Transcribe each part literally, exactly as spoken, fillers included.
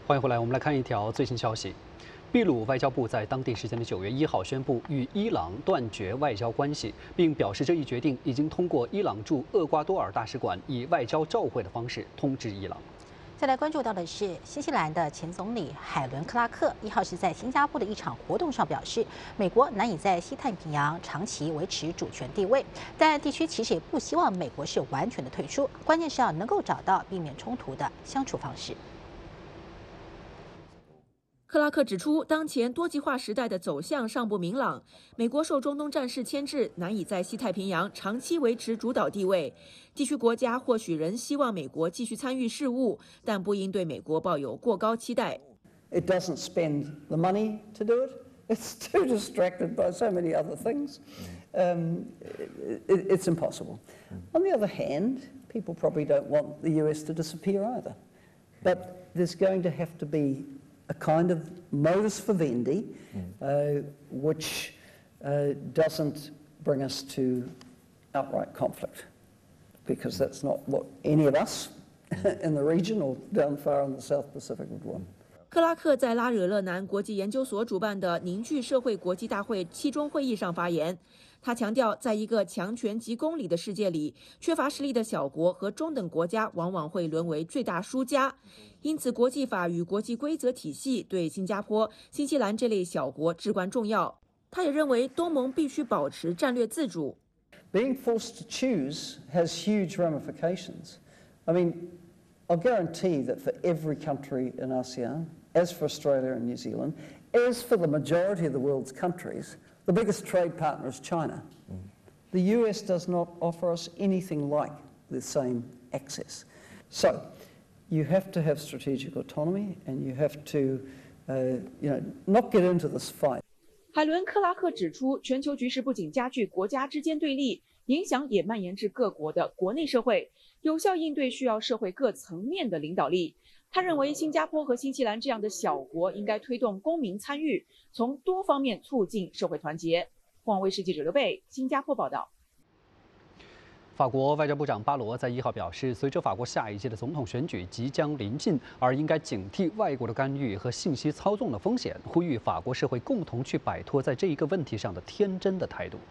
欢迎回来，我们来看一条最新消息。秘鲁外交部在当地时间的九月一号宣布与伊朗断绝外交关系，并表示这一决定已经通过伊朗驻厄瓜多尔大使馆以外交照会的方式通知伊朗。 再来关注到的是，新西兰的前总理海伦·克拉克一号是在新加坡的一场活动上表示，美国难以在西太平洋长期维持主权地位，但地区其实也不希望美国是完全的退出，关键是要能够找到避免冲突的相处方式。 克拉克指出，当前多极化时代的走向尚不明朗，美国受中东战事牵制，难以在西太平洋长期维持主导地位。地区国家或许仍希望美国继续参与事务，但不应对美国抱有过高期待。 It doesn't spend the money to do it. It's too distracted by so many other things. Um, it, it's impossible. On the other hand, people probably don't want the U S to disappear either. But there's going to have to be a kind of modus vivendi, uh, which uh, doesn't bring us to outright conflict, because that's not what any of us in the region or down far in the South Pacific would want. 克拉克在拉惹勒南国际研究所主办的凝聚社会国际大会期中会议上发言，他强调，在一个强权及公理的世界里，缺乏实力的小国和中等国家往往会沦为最大输家。因此，国际法与国际规则体系对新加坡、新西兰这类小国至关重要。他也认为，东盟必须保持战略自主。 Being forced to choose has huge ramifications. I mean, I'll guarantee that for every country in ASEAN, as for Australia and New Zealand, as for the majority of the world's countries, the biggest trade partner is China. The U S does not offer us anything like the same access. So, you have to have strategic autonomy, and you have to, uh, you know, not get into this fight. 海伦·克拉克指出，全球局势不仅加剧国家之间对立，影响也蔓延至各国的国内社会。有效应对需要社会各层面的领导力。他认为，新加坡和新西兰这样的小国应该推动公民参与，从多方面促进社会团结。凤凰卫视记者刘贝，新加坡报道。 法国外交部长巴罗在一号表示，随着法国下一届的总统选举即将临近，而应该警惕外国的干预和信息操纵的风险，呼吁法国社会共同去摆脱在这一个问题上的天真的态度。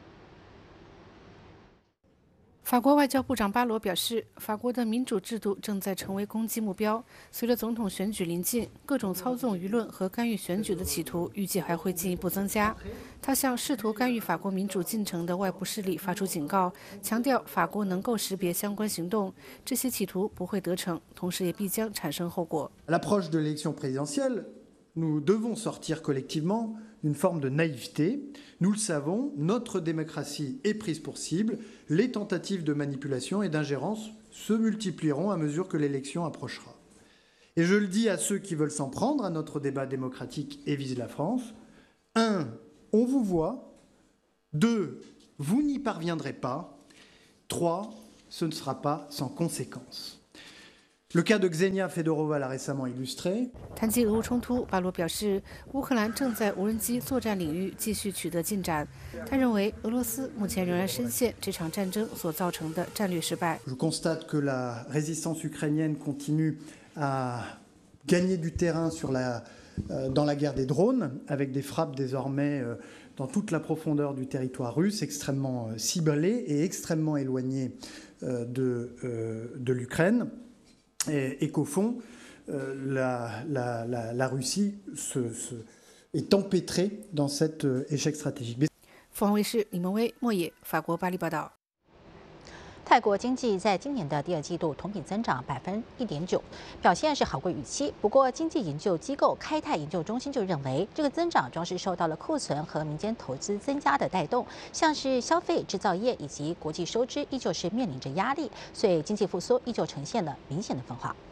法国外交部长巴罗表示，法国的民主制度正在成为攻击目标。随着总统选举临近，各种操纵舆论和干预选举的企图预计还会进一步增加。他向试图干预法国民主进程的外部势力发出警告，强调法国能够识别相关行动，这些企图不会得逞，同时也必将产生后果。 L'approche de l'élection présidentielle, nous devons sortir collectivement d'une forme de naïveté. Nous le savons, notre démocratie est prise pour cible. Les tentatives de manipulation et d'ingérence se multiplieront à mesure que l'élection approchera. Et je le dis à ceux qui veulent s'en prendre à notre débat démocratique et visent la France. Un, on vous voit. Deux, vous n'y parviendrez pas. Trois, ce ne sera pas sans conséquence. Le cas de Ksenia Fedorova l'a récemment illustré. 谈及俄乌冲突，巴罗表示，乌克兰正在无人机作战领域继续取得进展。他认为，俄罗斯目前仍然深陷这场战争所造成的战略失败。 Je constate que la résistance ukrainienne continue à gagner du terrain sur la, euh, dans la guerre des drones, avec des frappes désormais euh, dans toute la profondeur du territoire russe, extrêmement euh, ciblées et extrêmement éloignées euh, de, euh, de l'Ukraine. Et, et qu'au fond, euh, la, la, la, la Russie se, se, est empêtrée dans cet euh, échec stratégique. 凤凰卫视李梦薇、莫野，法国巴黎报道。 泰国经济在今年的第二季度同比增长百分之一点九，表现是好过预期。不过，经济研究机构开泰研究中心就认为，这个增长主要是受到了库存和民间投资增加的带动，像是消费、制造业以及国际收支依旧是面临着压力，所以经济复苏依旧呈现了明显的分化。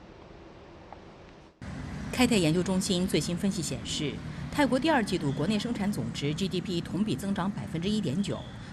开泰研究中心最新分析显示，泰国第二季度国内生产总值 G D P 同比增长百分之一点九。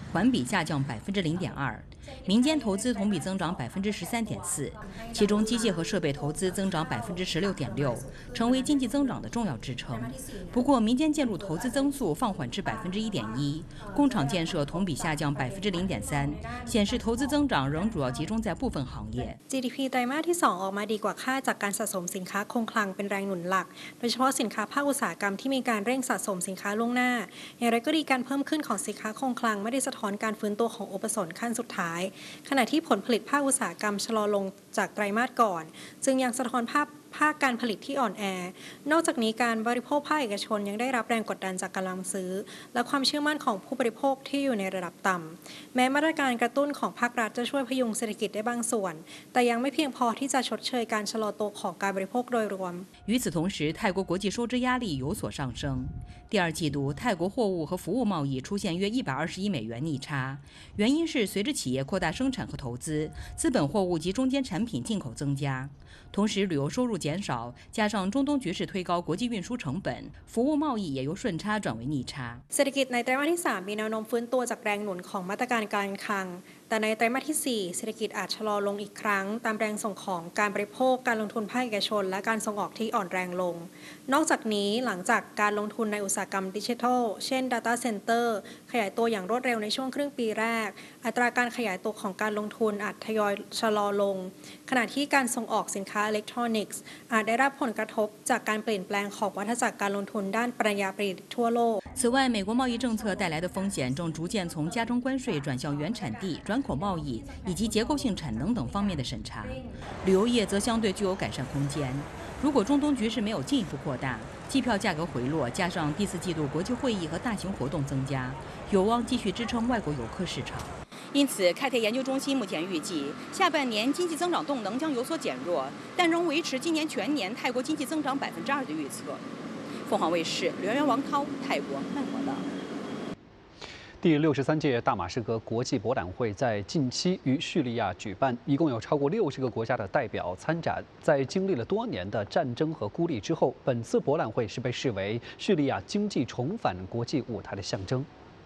环比下降百分之零点二。民间投资同比增长百分之十三点四，其中机械和设备投资增长百分之十六点六，成为经济增长的重要支撑。不过，民间建筑投資增速放緩至百分之一點一，工廠建設同比下降百分之零點三，顯示投資增長仍主要集中在部分行業。 จี ดี พี ไตรมาสที่สองออกมาดีกว่าคาดจากการสะสมสินค้าคงคลังเป็นแรงหนุนหลักโดยเฉพาะสินค้าภาคอุตสาหกรรมที่มีการเร่งสะสมสินค้าล่วงหน้าอย่างไรก็ดีการเพิ่มขึ้นของสินค้าคงคลังไม่ได้สะท้อนการฟื้นตัวของอุปสงค์ขั้นสุดท้ายขณะที่ผลผลิตภาคอุตสาหกรรมชะลอลงจากไตรมาสก่อนจึงยังสะท้อนภาพภาคการผลิตที่อ่อนแอนอกจากนี้การบริโภคภาคเอกชนยังได้รับแรงกดดันจากกำลังซื้อและความเชื่อมั่นของผู้บริโภคที่อยู่ในระดับต่ำแม้มาตรการกระตุ้นของภาครัฐจะช่วยพยุงเศรษฐกิจได้บางส่วนแต่ยังไม่เพียงพอที่จะชดเชยการชะลอตัวของการบริโภคโดยรวม与此同时，泰国国际收支压力有所上升。第二季度，泰国货物和服务贸易出现约一百二十亿美元逆差，原因是随着企业扩大生产和投资，资本货物及中间产品进口增加。同时，旅游收入减少，加上中东局势推高国际运输成本，服务贸易也由顺差转为逆差。 เศรษฐกิจในไตรมาสที่สามมีแนวโน้มฟื้นตัวจากแรงหนุนของมาตรการการคลังแต่ในไตรมาสที่สี่เศรษฐกิจอาจชะลอลงอีกครั้งตามแรงส่งของการบริโภคการลงทุนภาคเอกชนและการส่งออกที่อ่อนแรงลงนอกจากนี้หลังจากการลงทุนในอุตสาหกรรมดิจิทัลเช่น Data Center ขยายตัวอย่างรวดเร็วในช่วงครึ่งปีแรกอัตราการขยายตัวของการลงทุนอาจทยอยชะลอลงขณะที่การส่งออกสินค้าอิเล็กทรอนิกส์อาจได้รับผลกระทบจากการเปลี่ยนแปลงของวัฏจักรการลงทุนด้านปริญญาประดิษฐ์ทั่วโลก此外，美国贸易政策带来的风险正逐渐从加征关税转向原产地、转口贸易以及结构性产能等方面的审查。旅游业则相对具有改善空间。如果中东局势没有进一步扩大，机票价格回落，加上第四季度国际会议和大型活动增加，有望继续支撑外国游客市场。因此，开泰研究中心目前预计，下半年经济增长动能将有所减弱，但仍维持今年全年泰国经济增长百分之二的预测。凤凰卫视刘源王涛，泰国曼谷报道。 第六十三届大马士革国际博览会在近期于叙利亚举办，一共有超过六十个国家的代表参展。在经历了多年的战争和孤立之后，本次博览会是被视为叙利亚经济重返国际舞台的象征。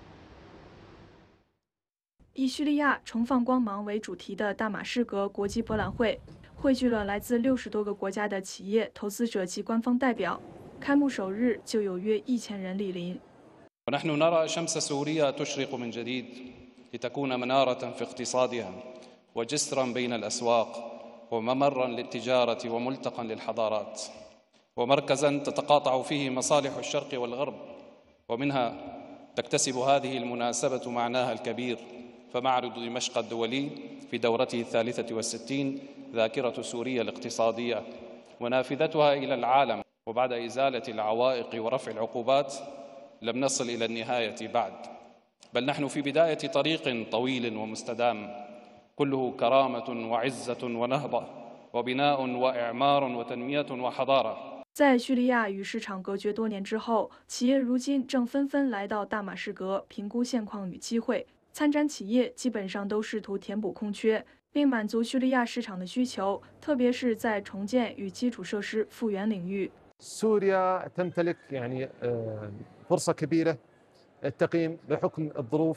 以叙利亚重放光芒为主题的大马士革国际博览会，汇聚了来自六十多个国家的企业、投资者及官方代表。开幕首日就有约一千人莅临。 ونحن نرى شمس سوريا تشرق من جديد لتكون منارة في اقتصادها وجسرا بين الأسواق وممرا للتجارة وملتقا للحضارات ومركزا تتقاطع فيه مصالح الشرق والغرب ومنها تكتسب هذه المناسبة معناها الكبير فمعرض دمشق الدولي في دورته الثالثة والستين ذاكرة سوريا الاقتصادية ونافذتها إلى العالم وبعد إزالة العوائق ورفع العقوبات لم نصل إلى النهاية بعد بل نحن في بداية طريق طويل ومستدام كله كرامة وعزة ونهضة وبناء وإعمار وتنمية وحضارة。 在叙利亚与市场隔绝多年之后，企业如今正纷纷来到大马士革评估现况与机会。参展企业基本上都试图填补空缺，并满足叙利亚市场的需求，特别是在重建与基础设施复原领域。 سوريا تمتلك يعني فرصة كبيرة التقييم بحكم الظروف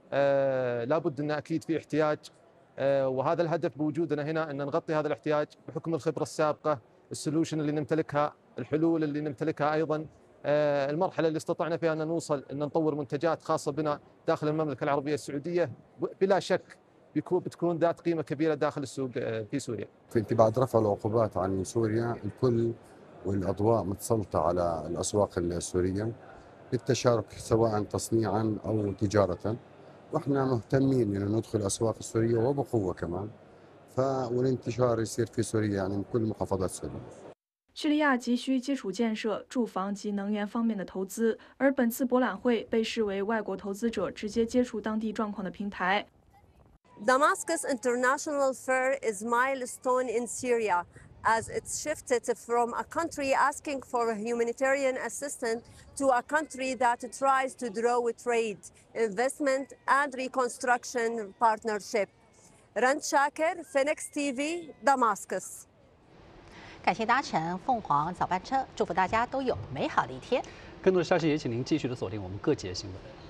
لابد أن أكيد في احتياج وهذا الهدف بوجودنا هنا أن نغطي هذا الاحتياج بحكم الخبرة السابقة السولوشن اللي نمتلكها الحلول اللي نمتلكها أيضا المرحلة اللي استطعنا فيها أن نوصل أن نطور منتجات خاصة بنا داخل المملكة العربية السعودية بلا شك بتكون ذات قيمة كبيرة داخل السوق في سوريا. في بعد رفع العقوبات عن سوريا الكل والأضواء متسلطة على الأسواق السورية للتشارك سواء تصنيعا أو تجارة وإحنا مهتمين أن ندخل الأسواق السورية وبقوة كمان فالانتشار يصير في سوريا يعني من كل محافظات سوريا。 叙利亚急需基础建设、住房及能源方面的投资，而本次博览会被视为外国投资者直接接触当地状况的平台。 Damascus International Fair is milestone in Syria, as it's shifted from a country asking for humanitarian assistance to a country that tries to draw trade, investment, and reconstruction partnership. Rand Shaker, Phoenix T V, Damascus. 感谢搭乘凤凰早班车，祝福大家都有美好的一天。 更多的消息也请您继续的锁定我们各节新闻。